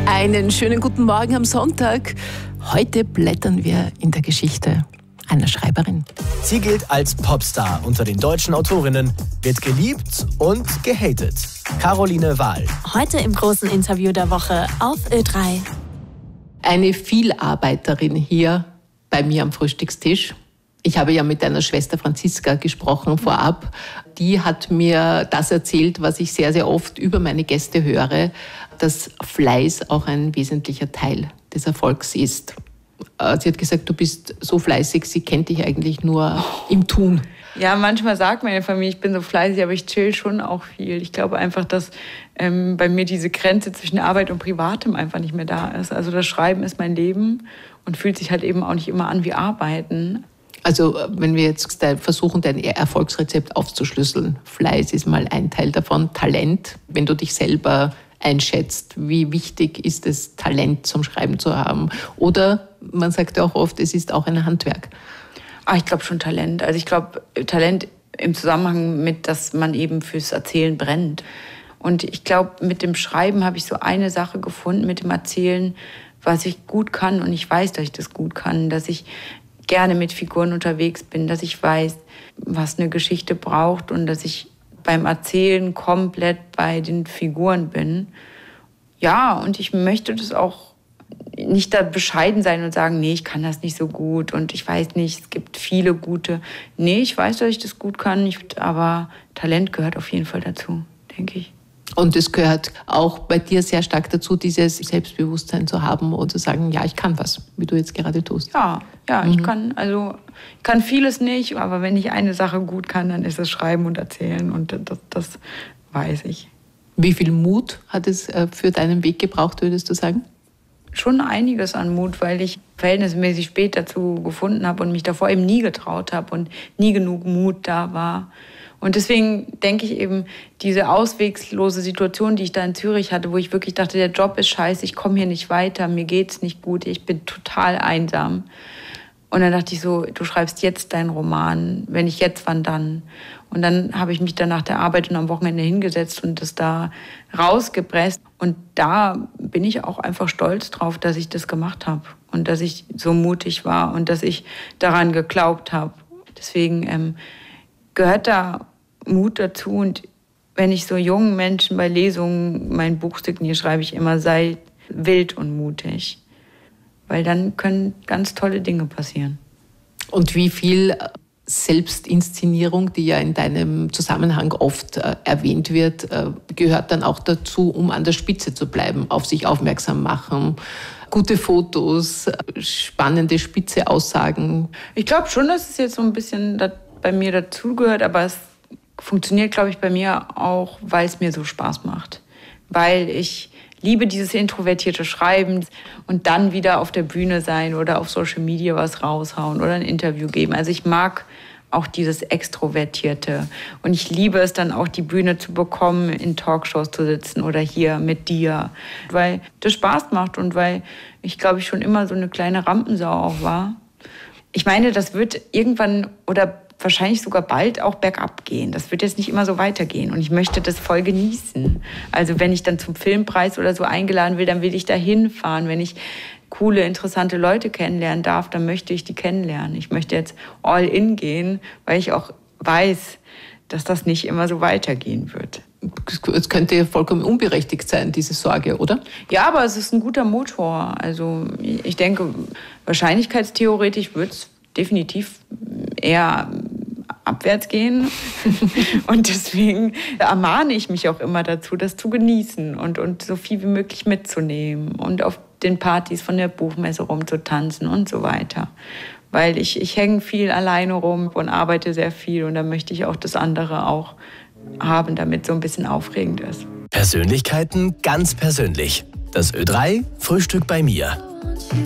Einen schönen guten Morgen am Sonntag. Heute blättern wir in der Geschichte einer Schreiberin. Sie gilt als Popstar unter den deutschen Autorinnen, wird geliebt und gehatet. Caroline Wahl. Heute im großen Interview der Woche auf Ö3. Eine Vielarbeiterin hier bei mir am Frühstückstisch. Ich habe ja mit deiner Schwester Franziska gesprochen vorab. Die hat mir das erzählt, was ich sehr, sehr oft über meine Gäste höre, dass Fleiß auch ein wesentlicher Teil des Erfolgs ist. Sie hat gesagt, du bist so fleißig, sie kennt dich eigentlich nur im Tun. Ja, manchmal sagt meine Familie, ich bin so fleißig, aber ich chill schon auch viel. Ich glaube einfach, dass bei mir diese Grenze zwischen Arbeit und Privatem einfach nicht mehr da ist. Also das Schreiben ist mein Leben und fühlt sich halt eben auch nicht immer an wie Arbeiten. Also wenn wir jetzt versuchen, dein Erfolgsrezept aufzuschlüsseln, Fleiß ist mal ein Teil davon, Talent, wenn du dich selber einschätzt, wie wichtig ist es, Talent zum Schreiben zu haben? Oder man sagt ja auch oft, es ist auch ein Handwerk. Ich glaube schon Talent. Also ich glaube Talent im Zusammenhang mit, dass man eben fürs Erzählen brennt. Und ich glaube, mit dem Schreiben habe ich so eine Sache gefunden, mit dem Erzählen, was ich gut kann. Und ich weiß, dass ich das gut kann, dass ich gerne mit Figuren unterwegs bin, dass ich weiß, was eine Geschichte braucht und dass ich beim Erzählen komplett bei den Figuren bin. Ja, und ich möchte das auch nicht da bescheiden sein und sagen, nee, ich kann das nicht so gut und ich weiß nicht, es gibt viele gute. Nee, ich weiß, dass ich das gut kann, aber Talent gehört auf jeden Fall dazu, denke ich. Und es gehört auch bei dir sehr stark dazu, dieses Selbstbewusstsein zu haben und zu sagen, ja, ich kann was, wie du jetzt gerade tust. Ja, ich kann vieles nicht, aber wenn ich eine Sache gut kann, dann ist es Schreiben und Erzählen und das weiß ich. Wie viel Mut hat es für deinen Weg gebraucht, würdest du sagen? Schon einiges an Mut, weil ich verhältnismäßig spät dazu gefunden habe und mich davor eben nie getraut habe und nie genug Mut da war. Und deswegen denke ich eben, diese auswegslose Situation, die ich da in Zürich hatte, wo ich wirklich dachte, der Job ist scheiße, ich komme hier nicht weiter, mir geht's nicht gut, ich bin total einsam. Und dann dachte ich so, du schreibst jetzt deinen Roman, wenn nicht jetzt, wann dann? Und dann habe ich mich dann nach der Arbeit und am Wochenende hingesetzt und das da rausgepresst. Und da bin ich auch einfach stolz drauf, dass ich das gemacht habe und dass ich so mutig war und dass ich daran geglaubt habe. Deswegen gehört da Mut dazu. Und wenn ich so jungen Menschen bei Lesungen mein Buch signiere, schreibe ich immer, sei wild und mutig. Weil dann können ganz tolle Dinge passieren. Und wie viel Selbstinszenierung, die ja in deinem Zusammenhang oft erwähnt wird, gehört dann auch dazu, um an der Spitze zu bleiben, auf sich aufmerksam machen, gute Fotos, spannende, spitze Aussagen? Ich glaube schon, dass es jetzt so ein bisschen bei mir dazugehört, aber es funktioniert, glaube ich, bei mir auch, weil es mir so Spaß macht. Weil ich liebe dieses introvertierte Schreiben und dann wieder auf der Bühne sein oder auf Social Media was raushauen oder ein Interview geben. Also ich mag auch dieses Extrovertierte. Und ich liebe es dann auch, die Bühne zu bekommen, in Talkshows zu sitzen oder hier mit dir. Weil das Spaß macht und weil ich, glaube ich, schon immer so eine kleine Rampensau auch war. Ich meine, das wird irgendwann oder wahrscheinlich sogar bald auch bergab gehen. Das wird jetzt nicht immer so weitergehen. Und ich möchte das voll genießen. Also wenn ich dann zum Filmpreis oder so eingeladen will, dann will ich da hinfahren. Wenn ich coole, interessante Leute kennenlernen darf, dann möchte ich die kennenlernen. Ich möchte jetzt all in gehen, weil ich auch weiß, dass das nicht immer so weitergehen wird. Es könnte vollkommen unberechtigt sein, diese Sorge, oder? Ja, aber es ist ein guter Motor. Also ich denke, wahrscheinlichkeitstheoretisch wird es definitiv eher abwärts gehen. Und deswegen ermahne ich mich auch immer dazu, das zu genießen und so viel wie möglich mitzunehmen und auf den Partys von der Buchmesse rumzutanzen und so weiter. Weil ich hänge viel alleine rum und arbeite sehr viel und da möchte ich auch das andere auch haben, damit so ein bisschen aufregend ist. Persönlichkeiten ganz persönlich. Das Ö3 Frühstück bei mir.